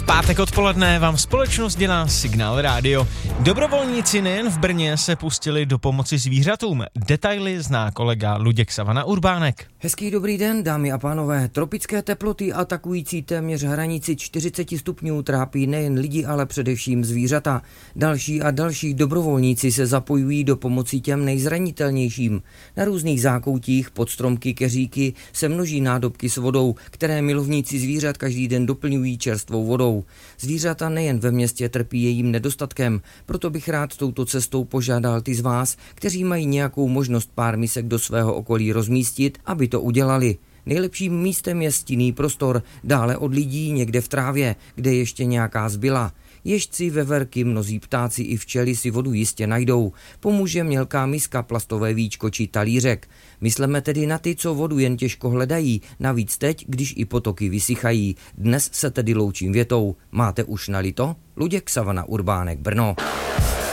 pátek odpoledne vám společnost dělá Signál Rádio. Dobrovolníci nejen v Brně se pustili do pomoci zvířatům. Detaily zná kolega Luděk Savana Urbánek. Hezký dobrý den, dámy a pánové. Tropické teploty atakující téměř hranici 40 stupňů trápí nejen lidi, ale především zvířata. Další a další dobrovolníci se zapojují do pomoci těm nejzranitelnějším. Na různých zákoutích, pod stromky, keříky se množí nádobky s vodou, které milovníci zvířat každý den doplňují čerstvou vodou. Zvířata nejen ve městě trpí jejím nedostatkem, proto bych rád touto cestou požádal ty z vás, kteří mají nějakou možnost pár misek do svého okolí rozmístit, aby to udělali. Nejlepším místem je stinný prostor, dále od lidí někde v trávě, kde ještě nějaká zbyla. Ježci, veverky, mnozí ptáci i včely si vodu jistě najdou. Pomůže mělká miska, plastové víčko či talířek. Mysleme tedy na ty, co vodu jen těžko hledají, navíc teď, když i potoky vysychají. Dnes se tedy loučím větou. Máte už nalito? Luděk Savana Urbánek, Brno.